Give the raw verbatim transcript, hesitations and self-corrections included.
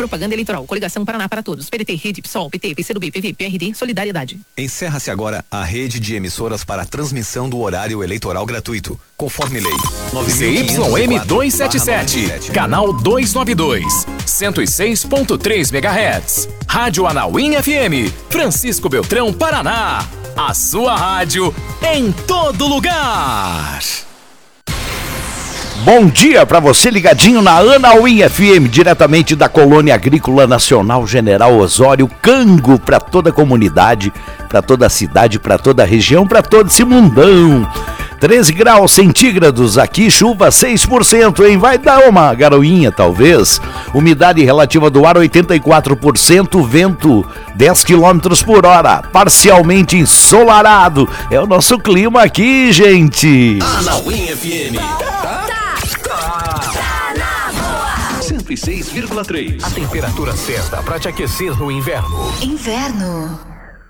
Propaganda eleitoral. Coligação Paraná para Todos. P D T, Rede, PSOL, P T, P C do B, P V, P R D, Solidariedade. Encerra-se agora a rede de emissoras para transmissão do horário eleitoral gratuito, conforme lei. C Y M duzentos e setenta e sete, canal duzentos e noventa e dois, cento e seis ponto três megahertz. Rádio Anauim F M, Francisco Beltrão, Paraná. A sua rádio em todo lugar. Bom dia para você ligadinho na Anauim F M, diretamente da Colônia Agrícola Nacional General Osório, Cango, para toda a comunidade, para toda a cidade, para toda a região, para todo esse mundão. treze graus centígrados aqui, chuva seis por cento, hein? Vai dar uma garoinha talvez. Umidade relativa do ar oitenta e quatro por cento, vento dez quilômetros por hora, parcialmente ensolarado. É o nosso clima aqui, gente. Anauim F M. cento e seis vírgula três. A temperatura certa para te aquecer no inverno. Inverno.